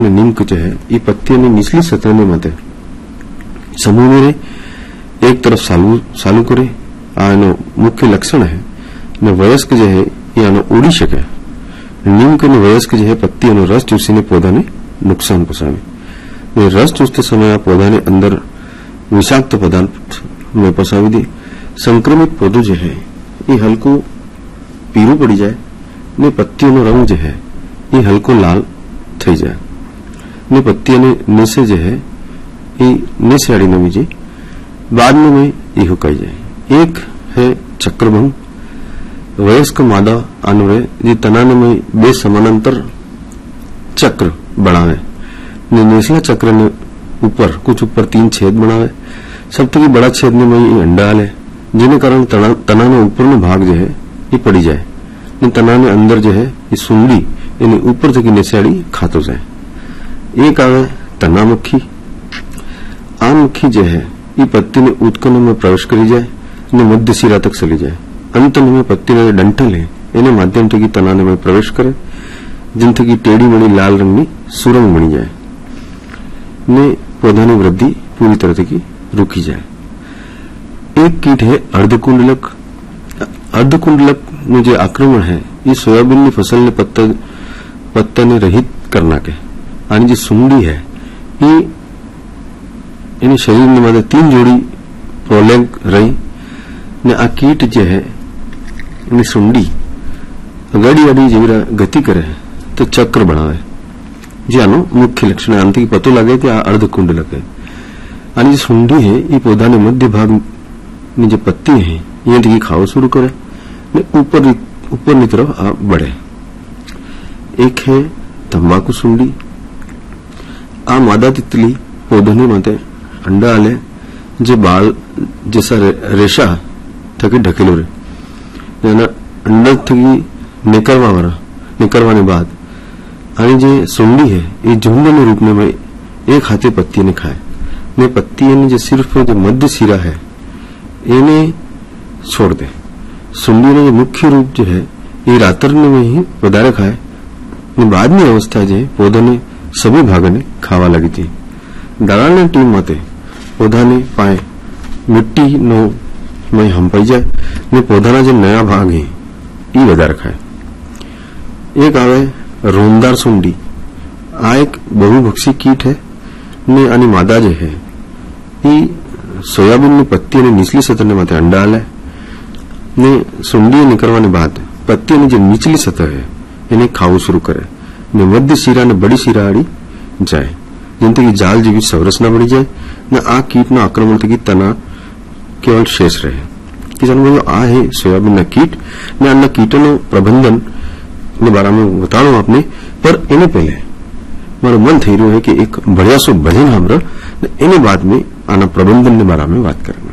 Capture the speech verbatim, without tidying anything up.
नीम जो है ये पत्ती निचली सतह ने मते समूह में एक तरफ सालू सालू करे आनो मुख्य लक्षण है ने वयस्क जो है ये आनो उड़ी सके। नीम के वयस्क जो है पत्ती और रस चूसीने पौधा ने नुकसान पहुंचावे। रस चूसते समय आ पौधा ने अंदर विषाक्त पदार्थ में पसावी दे। संक्रमित पौधो जो है ये हल्को पीरू पड़ी जाए ने पत्तीओं रंग जो है ये हल्को लाल थई जाए ने पत्ती ने नीचे जो है ये नीचे आड़ी नमी जी बाद में में ये हुकाई जाए। एक है चक्रभंग वयस्क मादा आनुरे जी तनाने में बे समानांतर चक्र बनावे ने निचला चक्र ने ऊपर कुछ ऊपर तीन छेद बनावे। सबसे बड़ा छेद में ये अंडा आले जिने कारण तना, तना ने ऊपर में भाग जो है ये पड़ी जाए ने तना ने अंदर जो है ये सुंडी यानी ऊपर तक नीचे आड़ी खातो जाए। एक आवे तना मक्खी। आ मक्खी जो है ये पत्ती ने उत्कन में प्रवेश करी जाए ने मध्य सिरा तक चली जाए। अंत में पत्ती ने डंठल है इन्हें माध्यम तक तनाने में प्रवेश करे जिन थकी टेढ़ी मणी लाल रंग की सुरंग बनी जाए ने पौधा की वृद्धि पूरी तरह की रुकी जाए। एक कीट है अर्धकुंडलक। अर्धकुंडलक में जो आक्रमण है ये सोयाबीन की फसल ने पत्ता पत्ता ने रहित करना के आनी जो सुंडी है ये इन शरीर में मतलब तीन जोड़ी प्रोलेग रही ने आ कीट जो है इन सुंडी गड़ी अड़ी जीवरा गति करे तो चक्र बनावे जी आनो मुख्य लक्षण अंत की पतो लगे कि आ अर्धकुंडलक है। आनी जो सुंडी है ये पौधा ने मध्य भाग में जो पत्ती है ये देखिए खाओ शुरू करे ने ऊपर ऊपर की तरफ आ बढ़े। एक है तंबाकू सुंडी। आ मादा तितली पौधों ने माते अंडा आले जे बाल जैसा रे, रेशा थके ढकेलो रे अंडा थकी निकलवा वाला निकलवाने बाद आनी जे सुंडी है ये झुंड में रूप में एक हाथे पत्ती ने खाए ने पत्ती ने जो सिर्फ जो मध्य सिरा है इन्हें छोड़ दे। सुंडी ने मुख्य रूप जो है ये रातरने में ही पदार्थ खाए ने बाद में अवस्था जो पौधा ने सभी भाग ने खावा लगी थी। दलाल ने टीम माते पौधा ने पाए मिट्टी नो में हम पाई जाए ने पौधा ना जो नया भाग है ये वधार खाए। एक आवे रोमदार सुंडी। आ एक बहुभक्षी कीट है ने आनी मादा जो है ये सोयाबीन ने पत्ती ने निचली सतह ने माते अंडा आले ने सुंडी निकलवाने बाद पत्ती ने जो निचली सतह है इन्हें खाओ शुरू करे ने मध्य सिरा ने बड़ी सिरा आड़ी जाए जिनते की जाल जीवी संरचना बढ़ी जाए न आ कीट न आक्रमण तक तना केवल शेष रहे। किसान भाई आ है सोयाबीन न कीट ने अन्य कीटों प्रबंधन ने बारे में बताऊं आपने पर इन्हें पहले मारो मन थी रहा है कि एक बढ़िया सो भजन हमरा इन्हें बाद में आना प्रबंधन ने बारे में बात करना।